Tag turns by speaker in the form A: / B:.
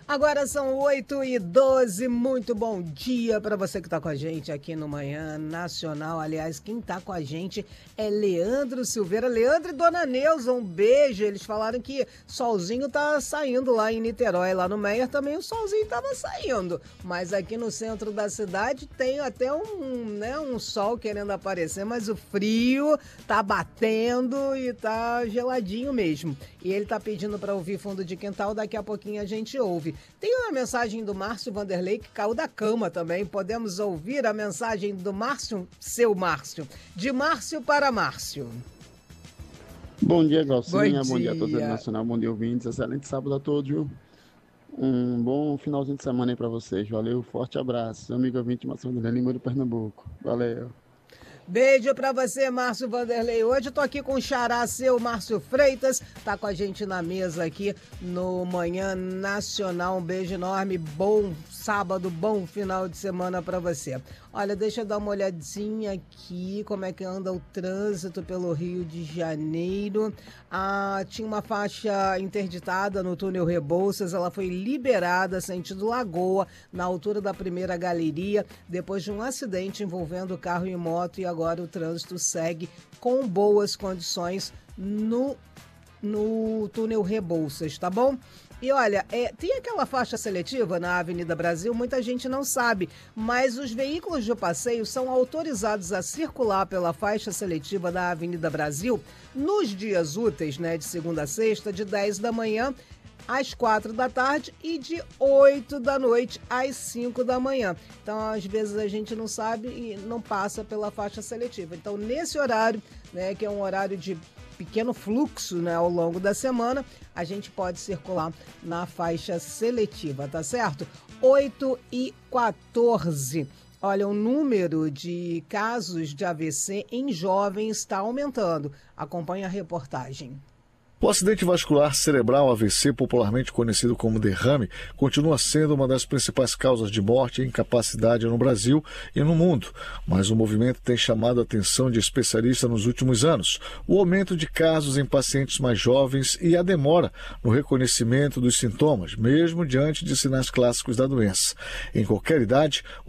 A: Agora são 8h12, muito bom dia para você que está com a gente aqui no Manhã Nacional. Aliás, quem está com a gente é Leandro Silveira. Leandro e Dona Neuza, um beijo. Eles falaram que solzinho tá saindo lá em Niterói, lá no Meier também o solzinho tava saindo. Mas aqui no centro da cidade tem até um sol querendo aparecer, mas o frio tá batendo e tá geladinho mesmo. E ele tá pedindo para ouvir Fundo de Quintal, daqui a pouquinho a gente ouve. Tem uma mensagem do Márcio Vanderlei que caiu da cama também. Podemos ouvir a mensagem do Márcio, seu Márcio. De Márcio para Márcio.
B: Bom dia, Glaucinha. Bom dia a todos do Nacional. Bom dia, ouvintes. Excelente sábado a todos, viu? Um bom finalzinho de semana aí pra vocês. Valeu, forte abraço. Seu amigo ouvinte, Márcio Vanderlei, Lima do Pernambuco. Valeu.
A: Beijo pra você, Márcio Vanderlei. Hoje eu tô aqui com o xará seu, Márcio Freitas. Tá com a gente na mesa aqui no Manhã Nacional. Um beijo enorme. Bom sábado, bom final de semana pra você. Olha, deixa eu dar uma olhadinha aqui, como é que anda o trânsito pelo Rio de Janeiro. Tinha uma faixa interditada no túnel Rebouças, ela foi liberada sentido Lagoa, na altura da primeira galeria, depois de um acidente envolvendo carro e moto, e agora o trânsito segue com boas condições no túnel Rebouças, tá bom? E olha, tem aquela faixa seletiva na Avenida Brasil, muita gente não sabe, mas os veículos de passeio são autorizados a circular pela faixa seletiva da Avenida Brasil nos dias úteis, né, de segunda a sexta, de 10 da manhã às 4 da tarde e de 8 da noite às 5 da manhã. Então, às vezes a gente não sabe e não passa pela faixa seletiva. Então, nesse horário, né, que é um horário de pequeno fluxo, né, ao longo da semana, a gente pode circular na faixa seletiva, tá certo? 8h14. Olha, o número de casos de AVC em jovens está aumentando. Acompanhe a reportagem.
C: O acidente vascular cerebral AVC, popularmente conhecido como derrame, continua sendo uma das principais causas de morte e incapacidade no Brasil e no mundo. Mas o movimento tem chamado a atenção de especialistas nos últimos anos. O aumento de casos em pacientes mais jovens e a demora no reconhecimento dos sintomas, mesmo diante de sinais clássicos da doença. Em qualquer idade,